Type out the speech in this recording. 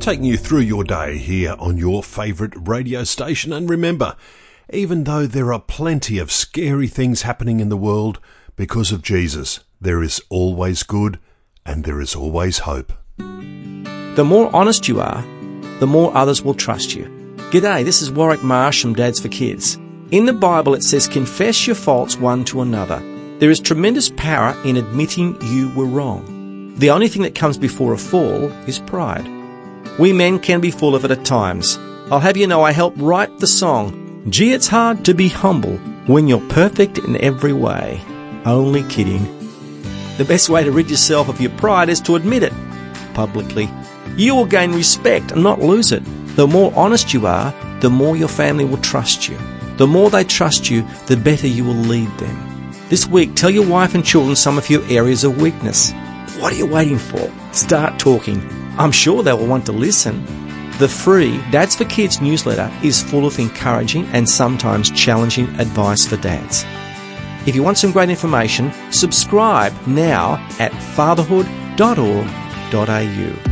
taking you through your day here on your favourite radio station. And remember, even though there are plenty of scary things happening in the world, because of Jesus, there is always good and there is always hope. The more honest you are, the more others will trust you. G'day, this is Warwick Marsh from Dads for Kids. In the Bible it says, confess your faults one to another. There is tremendous power in admitting you were wrong. The only thing that comes before a fall is pride. We men can be full of it at times. I'll have you know I helped write the song, Gee, It's Hard to Be Humble When You're Perfect in Every Way. Only kidding. The best way to rid yourself of your pride is to admit it publicly. You will gain respect and not lose it. The more honest you are, the more your family will trust you. The more they trust you, the better you will lead them. This week, tell your wife and children some of your areas of weakness. What are you waiting for? Start talking. I'm sure they will want to listen. The free Dads for Kids newsletter is full of encouraging and sometimes challenging advice for dads. If you want some great information, subscribe now at fatherhood.org.au.